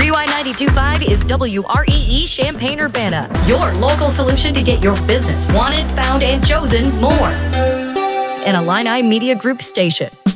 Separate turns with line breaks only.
WI92.5 is WREE Champaign-Urbana, your local solution to get your business wanted, found, and chosen more. An Illini Media Group station.